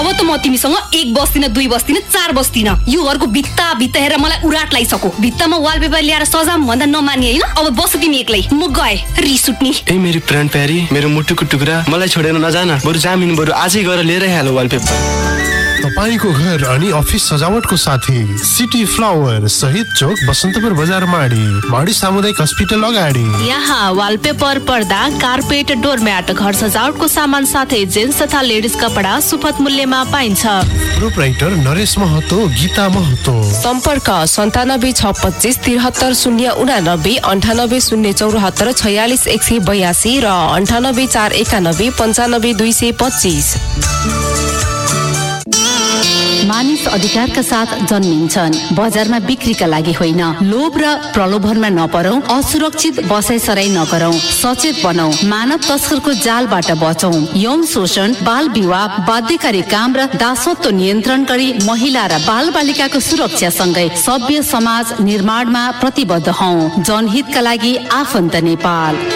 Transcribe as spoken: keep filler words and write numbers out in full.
अब त म तिमीसँग एक बस्दिन, दुई बस्दिन, चार बस्दिन। यो घरको भित्ता भित्ता हेरेर मलाई उराट लागिसक्यो। भित्तामा वालपेपर ल्याएर सजाम भन्दा नमान्ने हैन। अब बस तिमी एक्लै, म गए रिस उठ्नी। ए मेरी प्राण प्यारी, मेरो मुटुको टुक्रा, मलाई छोडेर नजान। बरु जामिन बरु आजै गएर लिएरै हाल वालपेपर। तपाईको घर अनि अफिस सजावटको साथी सिटी फ्लावर शहीद चोक बसन्तपुर बजार माडी माडी सामुदायिक अस्पताल अगाडि। यहाँ वालपेपर, पर्दा, कार्पेट, डोरम्याट, घर सजावटको सामान साथै जेन्ट्स तथा लेडिज कपडा सुपथ मूल्यमा पाइन्छ। प्रोप्राइटर नरेश महतो, गीता महतो। सम्पर्क सन्तानब्बे छ पच्चिस त्रिहत्तर शून्य उनानब्बे अन्ठानब्बे शून्य चौरात्तर छयालिस एक सय बयासी र अन्ठानब्बे चार एकानब्बे पन्चानब्बे दुई सय पच्चिस। मानिस अधिकारका साथ जन्मिन्छन्, बजारमा बिक्रीका लागि होइन। लोभ र प्रलोभनमा नपरौं, असुरक्षित बसाइसराई नगरौं, सचेत बनौं, मानव तस्करको जालबाट बचौं। यौन शोषण, बाल विवाह, बाध्यकारी काम र दासत्व नियन्त्रण गरी महिला र बाल बालिकाको सुरक्षा सँगै सभ्य समाज निर्माणमा प्रतिबद्ध हौं। जनहितका लागि आफन्त नेपाल।